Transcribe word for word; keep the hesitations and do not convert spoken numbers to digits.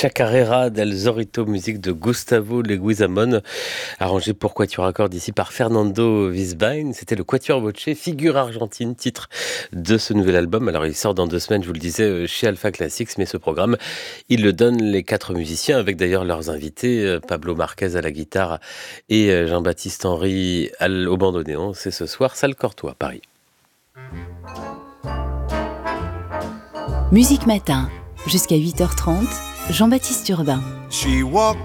Chacarera del Zorrito, musique de Gustavo Leguizamón, arrangé pour quatuor à cordes ici par Fernando Wiesbein. C'était le Quatuor Voce, figure argentine, titre de ce nouvel album. Alors il sort dans deux semaines, je vous le disais, chez Alpha Classics, mais ce programme, il le donne les quatre musiciens, avec d'ailleurs leurs invités, Pablo Marquez à la guitare et Jean-Baptiste Henry au bandoneon. C'est ce soir, salle Cortois, Paris. Musique Matin, jusqu'à huit heures trente, Jean-Baptiste Urbain.